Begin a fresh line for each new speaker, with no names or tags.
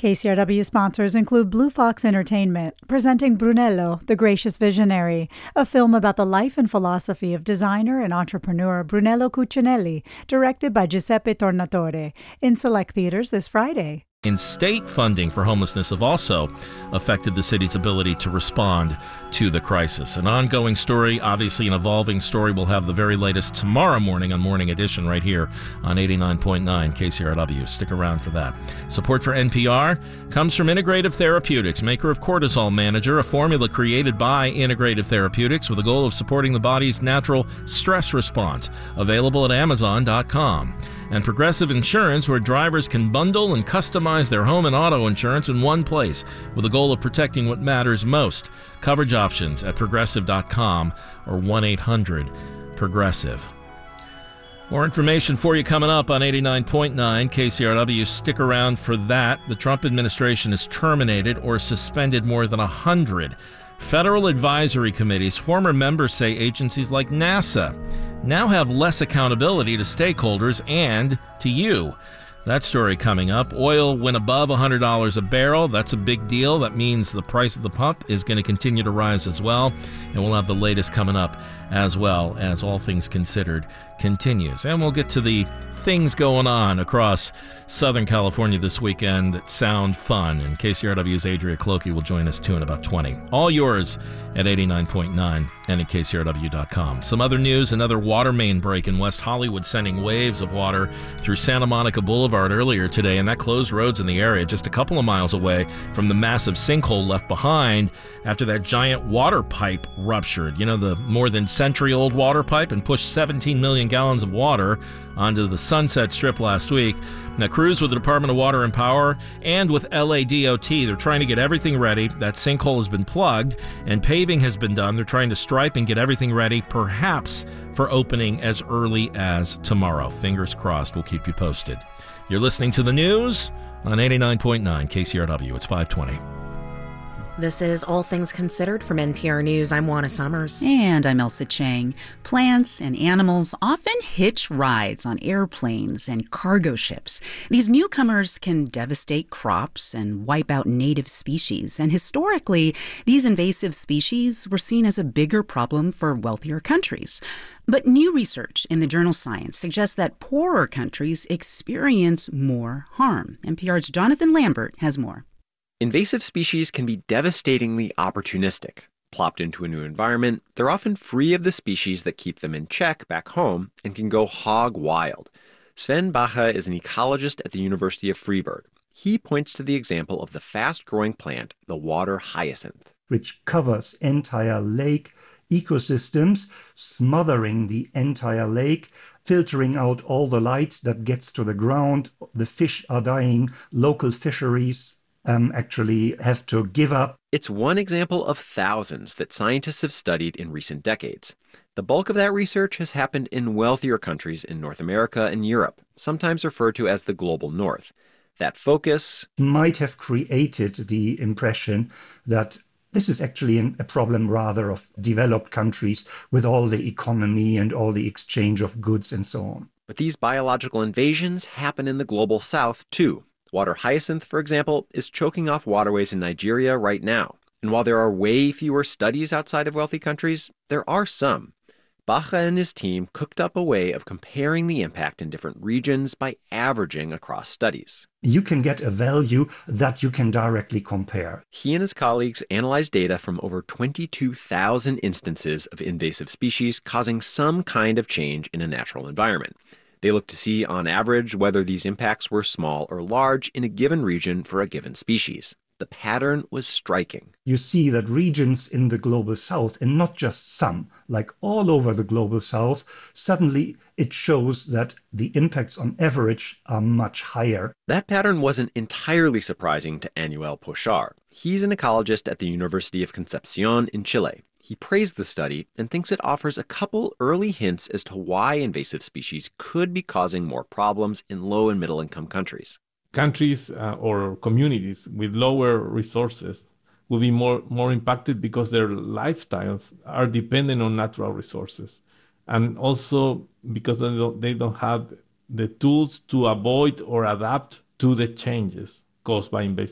KCRW sponsors include Blue Fox Entertainment, presenting Brunello, the Gracious Visionary, a film about the life and philosophy of designer and entrepreneur Brunello Cucinelli, directed by Giuseppe Tornatore, in select theaters this Friday.
In state funding for homelessness have also affected the city's ability to respond to the crisis. An ongoing story, obviously an evolving story. We'll have the very latest tomorrow morning on Morning Edition right here on 89.9 KCRW. Stick around for that. Support for NPR comes from Integrative Therapeutics, maker of Cortisol Manager, a formula created by Integrative Therapeutics with the goal of supporting the body's natural stress response. Available at Amazon.com. And Progressive Insurance, where drivers can bundle and customize their home and auto insurance in one place with the goal of protecting what matters most. Coverage options at Progressive.com or 1-800-PROGRESSIVE. More information for you coming up on 89.9 KCRW. Stick around for that. The Trump administration has terminated or suspended more than 100 federal advisory committees. Former members say agencies like NASA now have less accountability to stakeholders and to you. That story coming up. Oil went above $100 a barrel. That's a big deal. That means the price at the pump is going to continue to rise as well. And we'll have the latest coming up as well as All Things Considered continues. And we'll get to the things going on across Southern California this weekend that sound fun. And KCRW's Adria Clokey will join us too in about 20. All yours at 89.9 and at KCRW.com. Some other news, another water main break in West Hollywood sending waves of water through Santa Monica Boulevard earlier today, and that closed roads in the area just a couple of miles away from the massive sinkhole left behind after that giant water pipe ruptured. You know, the more than century-old water pipe, and pushed 17 million gallons of water onto the Sunset Strip last week. Now, crews with the Department of Water and Power and with LADOT, they're trying to get everything ready. That sinkhole has been plugged and paving has been done. They're trying to stripe and get everything ready, perhaps for opening as early as tomorrow. Fingers crossed. We'll keep you posted. You're listening to the news on 89.9 KCRW. It's 520.
This is All Things Considered from NPR News. I'm Juana Summers.
And I'm Elsa Chang. Plants and animals often hitch rides on airplanes and cargo ships. These newcomers can devastate crops and wipe out native species. And historically, these invasive species were seen as a bigger problem for wealthier countries. But new research in the journal Science suggests that poorer countries experience more harm. NPR's Jonathan Lambert has more.
Invasive species can be devastatingly opportunistic. Plopped into a new environment, they're often free of the species that keep them in check back home and can go hog wild. Sven Bache is an ecologist at the University of Freiburg. He points to the example of the fast-growing plant, the water hyacinth,
which covers entire lake ecosystems, smothering the entire lake, filtering out all the light that gets to the ground. The fish are dying, local fisheries actually have to give up.
It's one example of thousands that scientists have studied in recent decades. The bulk of that research has happened in wealthier countries in North America and Europe, sometimes referred to as the global north. That focus
might have created the impression that this is actually a problem rather of developed countries with all the economy and all the exchange of goods and so on.
But these biological invasions happen in the global south too. Water hyacinth, for example, is choking off waterways in Nigeria right now. And while there are way fewer studies outside of wealthy countries, there are some. Bache and his team cooked up a way of comparing the impact in different regions by averaging across studies.
You can get a value that you can directly compare.
He and his colleagues analyzed data from over 22,000 instances of invasive species causing some kind of change in a natural environment. They looked to see, on average, whether these impacts were small or large in a given region for a given species. The pattern was striking.
You see that regions in the global south, and not just some, like all over the global south, suddenly it shows that the impacts on average are much higher.
That pattern wasn't entirely surprising to Anuel Pochar. He's an ecologist at the University of Concepcion in Chile. He praised the study and thinks it offers a couple early hints as to why invasive species could be causing more problems in low and middle income countries.
Countries or communities with lower resources will be more impacted because their lifestyles are dependent on natural resources. And also because they don't have the tools to avoid or adapt to the changes caused by invasive